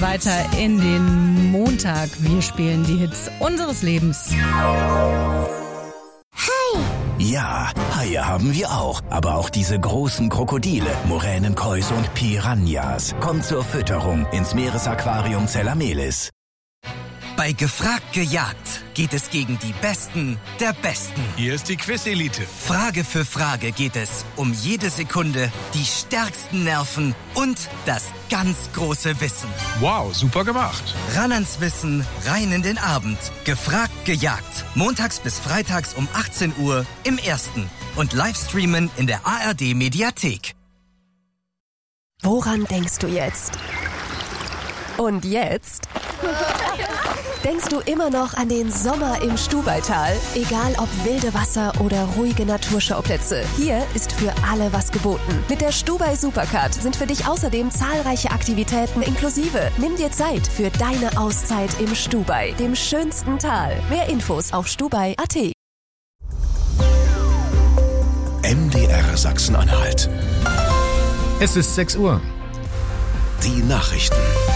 weiter in den Montag. Wir spielen die Hits unseres Lebens. Ja, Haie haben wir auch. Aber auch diese großen Krokodile, Muränen, Käuse und Piranhas. Kommt zur Fütterung ins Meeresaquarium Zellamelis. Bei Gefragt gejagt geht es gegen die Besten der Besten. Hier ist die Quiz-Elite. Frage für Frage geht es um jede Sekunde, die stärksten Nerven und das ganz große Wissen. Wow, super gemacht. Ran ans Wissen, rein in den Abend. Gefragt gejagt. Montags bis freitags um 18 Uhr im Ersten. Und Livestreamen in der ARD-Mediathek. Woran denkst du jetzt? Und jetzt? Denkst du immer noch an den Sommer im Stubaital? Egal ob wilde Wasser oder ruhige Naturschauplätze, hier ist für alle was geboten. Mit der Stubai Supercard sind für dich außerdem zahlreiche Aktivitäten inklusive. Nimm dir Zeit für deine Auszeit im Stubai, dem schönsten Tal. Mehr Infos auf stubai.at. MDR Sachsen-Anhalt. Es ist 6 Uhr. Die Nachrichten.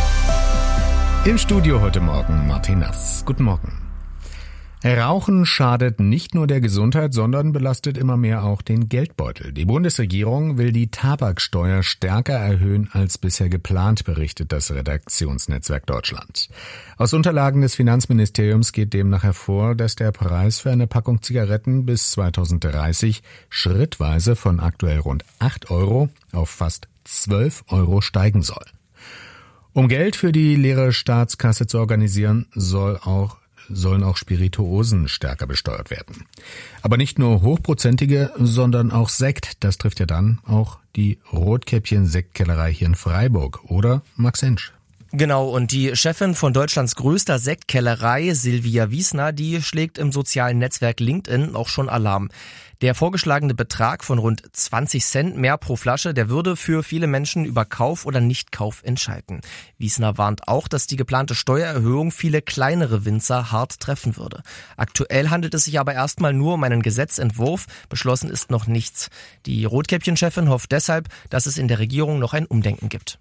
Im Studio heute Morgen Martin Nass. Guten Morgen. Rauchen schadet nicht nur der Gesundheit, sondern belastet immer mehr auch den Geldbeutel. Die Bundesregierung will die Tabaksteuer stärker erhöhen als bisher geplant, berichtet das Redaktionsnetzwerk Deutschland. Aus Unterlagen des Finanzministeriums geht demnach hervor, dass der Preis für eine Packung Zigaretten bis 2030 schrittweise von aktuell rund 8 Euro auf fast 12 Euro steigen soll. Um Geld für die leere Staatskasse zu organisieren, sollen auch Spirituosen stärker besteuert werden. Aber nicht nur hochprozentige, sondern auch Sekt. Das trifft ja dann auch die Rotkäppchen-Sektkellerei hier in Freiburg, oder Max Hensch? Genau, und die Chefin von Deutschlands größter Sektkellerei, Silvia Wiesner, die schlägt im sozialen Netzwerk LinkedIn auch schon Alarm. Der vorgeschlagene Betrag von rund 20 Cent mehr pro Flasche, der würde für viele Menschen über Kauf oder Nichtkauf entscheiden. Wiesner warnt auch, dass die geplante Steuererhöhung viele kleinere Winzer hart treffen würde. Aktuell handelt es sich aber erstmal nur um einen Gesetzentwurf, beschlossen ist noch nichts. Die Rotkäppchen-Chefin hofft deshalb, dass es in der Regierung noch ein Umdenken gibt.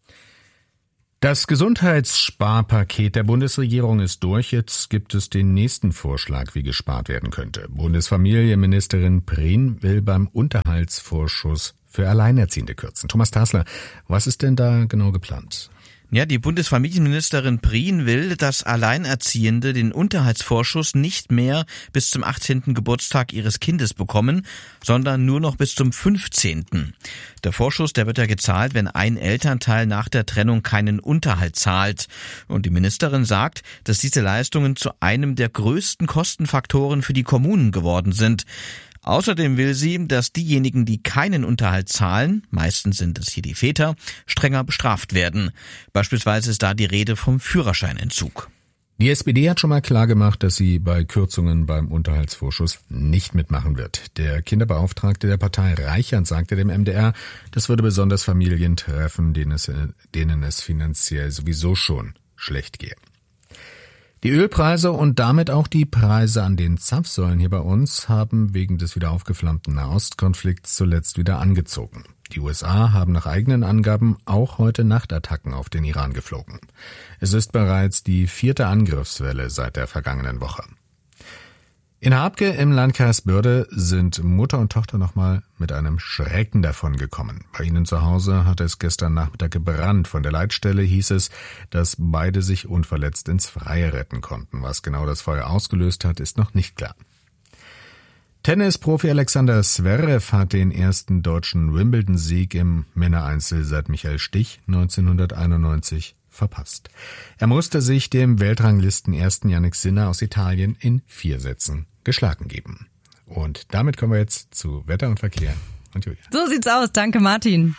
Das Gesundheitssparpaket der Bundesregierung ist durch. Jetzt gibt es den nächsten Vorschlag, wie gespart werden könnte. Bundesfamilienministerin Prien will beim Unterhaltsvorschuss für Alleinerziehende kürzen. Thomas Tasler, was ist denn da genau geplant? Ja, die Bundesfamilienministerin Prien will, dass Alleinerziehende den Unterhaltsvorschuss nicht mehr bis zum 18. Geburtstag ihres Kindes bekommen, sondern nur noch bis zum 15. Der Vorschuss, der wird ja gezahlt, wenn ein Elternteil nach der Trennung keinen Unterhalt zahlt. Und die Ministerin sagt, dass diese Leistungen zu einem der größten Kostenfaktoren für die Kommunen geworden sind. Außerdem will sie, dass diejenigen, die keinen Unterhalt zahlen, meistens sind es hier die Väter, strenger bestraft werden. Beispielsweise ist da die Rede vom Führerscheinentzug. Die SPD hat schon mal klargemacht, dass sie bei Kürzungen beim Unterhaltsvorschuss nicht mitmachen wird. Der Kinderbeauftragte der Partei Reichert sagte dem MDR, das würde besonders Familien treffen, denen es finanziell sowieso schon schlecht gehe. Die Ölpreise und damit auch die Preise an den Zapfsäulen hier bei uns haben wegen des wieder aufgeflammten Nahostkonflikts zuletzt wieder angezogen. Die USA haben nach eigenen Angaben auch heute Nachtattacken auf den Iran geflogen. Es ist bereits die 4. Angriffswelle seit der vergangenen Woche. In Habke im Landkreis Börde sind Mutter und Tochter nochmal mit einem Schrecken davongekommen. Bei ihnen zu Hause hat es gestern Nachmittag gebrannt. Von der Leitstelle hieß es, dass beide sich unverletzt ins Freie retten konnten. Was genau das Feuer ausgelöst hat, ist noch nicht klar. Tennisprofi Alexander Zverev hat den ersten deutschen Wimbledon-Sieg im Männereinzel seit Michael Stich 1991 verpasst. Er musste sich dem Weltranglisten-Ersten Jannik Sinner aus Italien in 4 Sätzen geschlagen geben. Und damit kommen wir jetzt zu Wetter und Verkehr. Und Julia. So sieht's aus. Danke, Martin.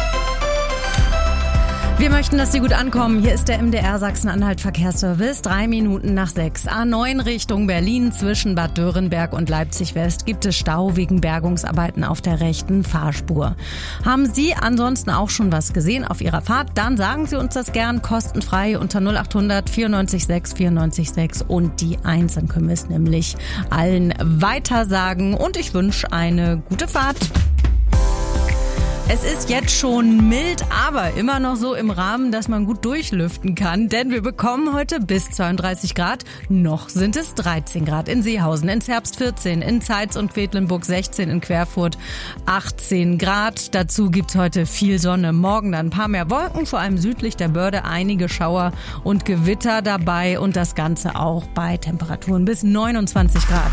Wir möchten, dass Sie gut ankommen. Hier ist der MDR Sachsen-Anhalt Verkehrsservice. 3 Minuten nach 6. A9 Richtung Berlin zwischen Bad Dörenberg und Leipzig West gibt es Stau wegen Bergungsarbeiten auf der rechten Fahrspur. Haben Sie ansonsten auch schon was gesehen auf Ihrer Fahrt? Dann sagen Sie uns das gern kostenfrei unter 0800 94 6 94 6 und die 1. Dann können wir es nämlich allen weitersagen. Und ich wünsche eine gute Fahrt. Es ist jetzt schon mild, aber immer noch so im Rahmen, dass man gut durchlüften kann. Denn wir bekommen heute bis 32 Grad. Noch sind es 13 Grad in Seehausen, in Zerbst 14, in Zeitz und Quedlinburg 16, in Querfurt 18 Grad. Dazu gibt's heute viel Sonne. Morgen dann ein paar mehr Wolken, vor allem südlich der Börde einige Schauer und Gewitter dabei. Und das Ganze auch bei Temperaturen bis 29 Grad.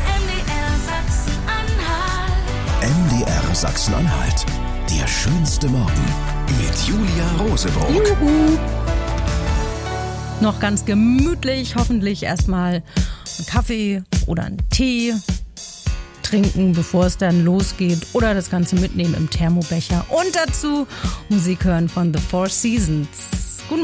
MDR Sachsen-Anhalt. Der schönste Morgen mit Julia Rosebrock. Juhu. Noch ganz gemütlich, hoffentlich erstmal einen Kaffee oder einen Tee trinken, bevor es dann losgeht, oder das Ganze mitnehmen im Thermobecher und dazu Musik hören von The Four Seasons.